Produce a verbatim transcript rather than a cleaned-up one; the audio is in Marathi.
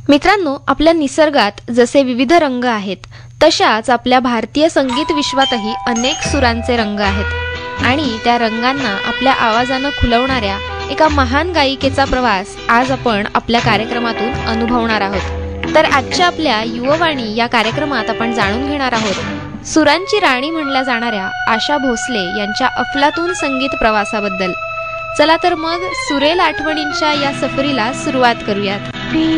मित्रांनो, आपल्या निसर्गात जसे विविध रंग आहेत तशाच आपल्या भारतीय संगीत विश्वातही अनेक सुरांचे रंग आहेत आणि त्या रंगांना आपल्या आवाजानं खुलवणाऱ्या एका महान गायिकेचा प्रवास आज आपण आपल्या कार्यक्रमातून अनुभवणार आहोत। तर आजच्या आपल्या युववाणी या कार्यक्रमात आपण जाणून घेणार आहोत सुरांची राणी म्हणल्या जाणाऱ्या आशा भोसले यांच्या अफलातून संगीत प्रवासाबद्दल। चला तर मग सुरेल आठवणींच्या या सफरीला सुरुवात करूयात।